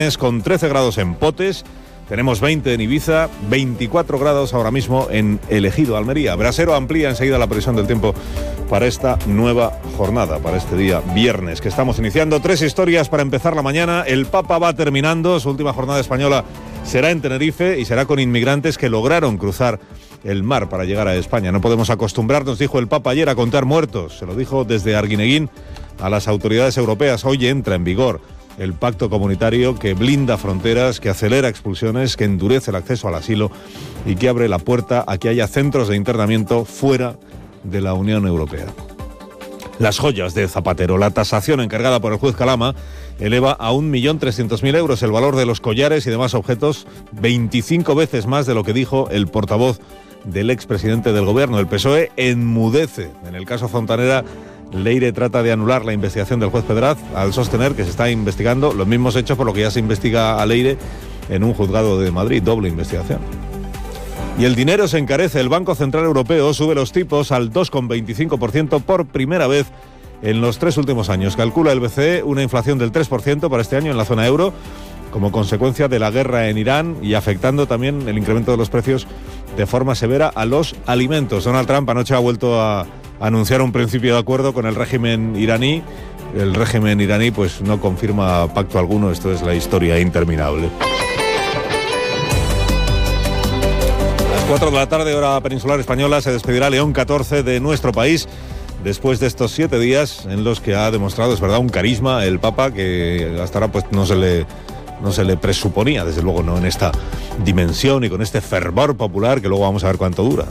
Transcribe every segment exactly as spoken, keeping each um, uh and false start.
Con trece grados en Potes, tenemos veinte en Ibiza, veinticuatro grados ahora mismo en El Ejido, Almería. Brasero amplía enseguida la previsión del tiempo para esta nueva jornada, para este día viernes que estamos iniciando. Tres historias para empezar la mañana. El Papa va terminando, su última jornada española será en Tenerife y será con inmigrantes que lograron cruzar el mar para llegar a España. No podemos acostumbrarnos, dijo el Papa ayer, a contar muertos. Se lo dijo desde Arguineguín a las autoridades europeas. Hoy entra en vigor el pacto comunitario que blinda fronteras, que acelera expulsiones, que endurece el acceso al asilo y que abre la puerta a que haya centros de internamiento fuera de la Unión Europea. Las joyas de Zapatero. La tasación encargada por el juez Calama eleva a un millón trescientos mil euros el valor de los collares y demás objetos, veinticinco veces más de lo que dijo el portavoz del expresidente del gobierno. El P S O E enmudece. En el caso Fontanera, Leire trata de anular la investigación del juez Pedraz al sostener que se está investigando los mismos hechos por lo que ya se investiga a Leire en un juzgado de Madrid, doble investigación. Y el dinero se encarece. El Banco Central Europeo sube los tipos al dos coma veinticinco por ciento por primera vez en los tres últimos años. Calcula el B C E una inflación del tres por ciento para este año en la zona euro como consecuencia de la guerra en Irán y afectando también el incremento de los precios de forma severa a los alimentos. Donald Trump anoche ha vuelto a anunciar un principio de acuerdo con el régimen iraní. El régimen iraní pues no confirma pacto alguno. Esto es la historia interminable. A las cuatro de la tarde, hora peninsular española, se despedirá León catorce de nuestro país después de estos siete días en los que ha demostrado, es verdad, un carisma el Papa que hasta ahora pues no se le no se le presuponía, desde luego no en esta dimensión y con este fervor popular que luego vamos a ver cuánto dura.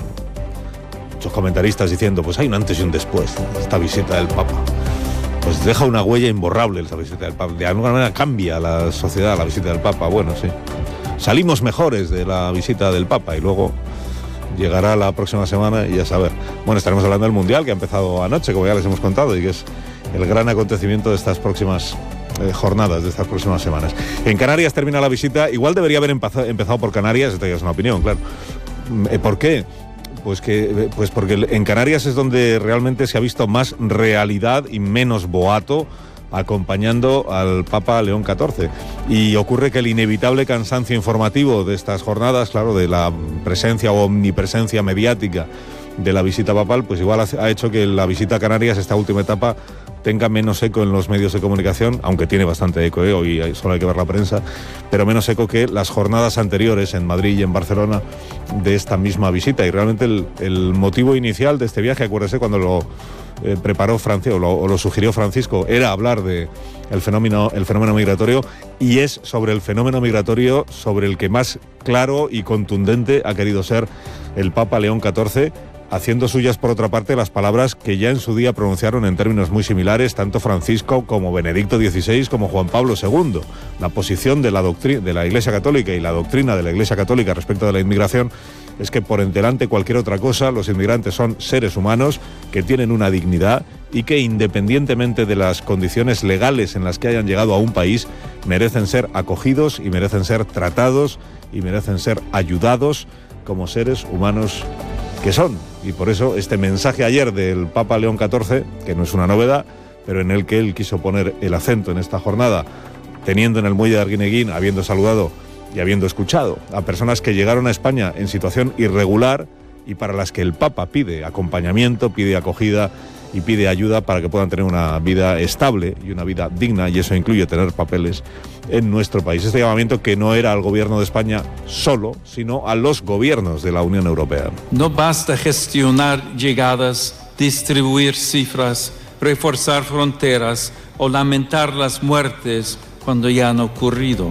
Muchos comentaristas diciendo, pues hay un antes y un después de esta visita del Papa. Pues deja una huella imborrable esta visita del Papa. De alguna manera cambia la sociedad la visita del Papa. Bueno, sí. Salimos mejores de la visita del Papa y luego llegará la próxima semana y ya saber. Bueno, estaremos hablando del Mundial que ha empezado anoche, como ya les hemos contado, y que es el gran acontecimiento de estas próximas eh, jornadas, de estas próximas semanas. En Canarias termina la visita. Igual debería haber empezado, empezado por Canarias. Esto ya es una opinión, claro. ¿Por qué? Pues que pues porque en Canarias es donde realmente se ha visto más realidad y menos boato acompañando al Papa León catorce. Y ocurre que el inevitable cansancio informativo de estas jornadas, claro, de la presencia o omnipresencia mediática de la visita papal, pues igual ha hecho que la visita a Canarias, esta última etapa, tenga menos eco en los medios de comunicación, aunque tiene bastante eco, ¿eh? Hoy solo hay que ver la prensa, pero menos eco que las jornadas anteriores en Madrid y en Barcelona de esta misma visita. Y realmente el, el motivo inicial de este viaje, acuérdese cuando lo eh, preparó Francia o lo, o lo sugirió Francisco, era hablar de el fenómeno, el fenómeno migratorio, y es sobre el fenómeno migratorio sobre el que más claro y contundente ha querido ser el Papa León catorce, haciendo suyas, por otra parte, las palabras que ya en su día pronunciaron en términos muy similares tanto Francisco como Benedicto dieciséis como Juan Pablo segundo. La posición de la, doctrina, de la Iglesia Católica y la doctrina de la Iglesia Católica respecto de la inmigración es que por delante cualquier otra cosa, los inmigrantes son seres humanos que tienen una dignidad y que independientemente de las condiciones legales en las que hayan llegado a un país, merecen ser acogidos y merecen ser tratados y merecen ser ayudados como seres humanos que son. Y por eso este mensaje ayer del Papa León catorce, que no es una novedad, pero en el que él quiso poner el acento en esta jornada, teniendo en el muelle de Arguineguín, habiendo saludado y habiendo escuchado a personas que llegaron a España en situación irregular y para las que el Papa pide acompañamiento, pide acogida y pide ayuda para que puedan tener una vida estable y una vida digna, y eso incluye tener papeles en nuestro país. Este llamamiento que no era al gobierno de España solo, sino a los gobiernos de la Unión Europea. No basta gestionar llegadas, distribuir cifras, reforzar fronteras o lamentar las muertes cuando ya han ocurrido.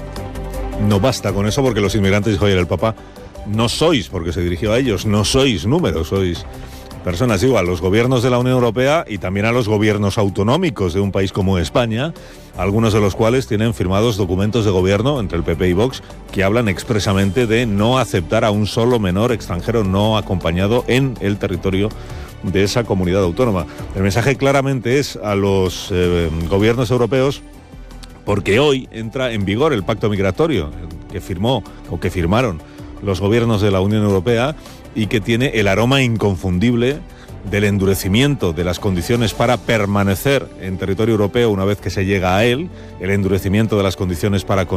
No basta con eso porque los inmigrantes, dijo ayer el Papa, no sois, porque se dirigió a ellos, no sois números, sois personas. Digo, a los gobiernos de la Unión Europea y también a los gobiernos autonómicos de un país como España, algunos de los cuales tienen firmados documentos de gobierno entre el P P y Vox que hablan expresamente de no aceptar a un solo menor extranjero no acompañado en el territorio de esa comunidad autónoma. El mensaje claramente es a los eh, gobiernos europeos, porque hoy entra en vigor el pacto migratorio que firmó o que firmaron los gobiernos de la Unión Europea y que tiene el aroma inconfundible del endurecimiento de las condiciones para permanecer en territorio europeo una vez que se llega a él, el endurecimiento de las condiciones para